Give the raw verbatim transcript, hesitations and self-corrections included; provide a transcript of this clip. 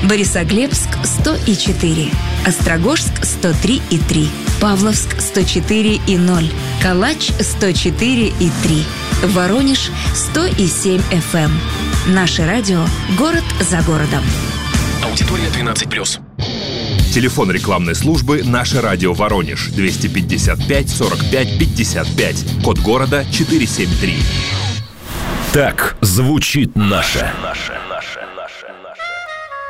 Борисоглебск сто и четыре, Острогожск сто три и три, Павловск сто четыре и ноль, Калач сто четыре и три, Воронеж сто и семь эф эм. Наше радио «Город за городом». Аудитория двенадцать плюс. Телефон рекламной службы «Наше радио Воронеж» двести пятьдесят пять сорок пять пятьдесят пять, код города четыреста семьдесят три. Так звучит наше. Наше.